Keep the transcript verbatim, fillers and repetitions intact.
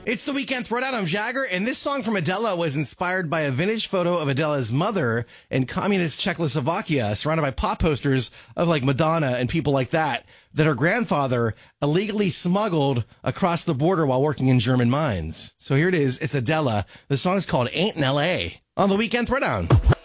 It's the Weekend Throwdown. I'm Jagger, and this song from Adela was inspired by a vintage photo of Adela's mother in communist Czechoslovakia, surrounded by pop posters of like Madonna and people like that, that her grandfather illegally smuggled across the border while working in German mines. So here it is. It's Adela. The song's called Ain't in L A on the Weekend Throwdown.